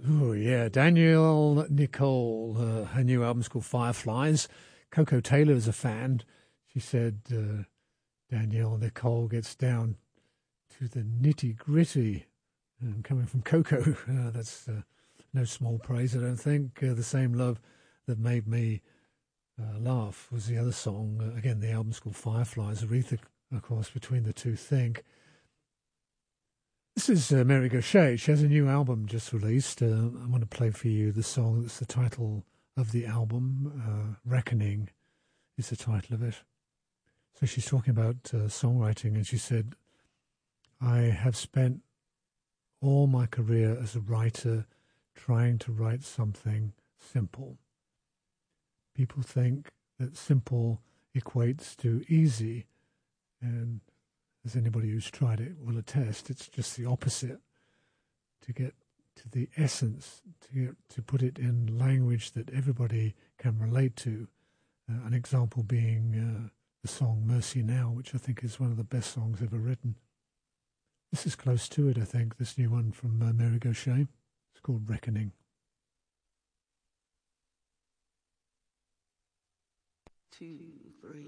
Oh, yeah. Danielle Nicole, her new album's called Fireflies. Coco Taylor is a fan. She said Danielle Nicole gets down to the nitty-gritty. Coming from Coco, that's no small praise, I don't think. The Same Love That Made Me Laugh was the other song. Again, the album's called Fireflies. Aretha, of course, between the two, think. This is Mary Gauthier. She has a new album just released. I want to play for you the song that's the title of the album. Reckoning is the title of it. So she's talking about songwriting, and she said, I have spent all my career as a writer trying to write something simple. People think that simple equates to easy, and as anybody who's tried it will attest, it's just the opposite. To get to the essence, to put it in language that everybody can relate to. An example being the song Mercy Now, which I think is one of the best songs ever written. This is close to it, I think, this new one from Mary Gauthier. It's called Reckoning. 2, 3.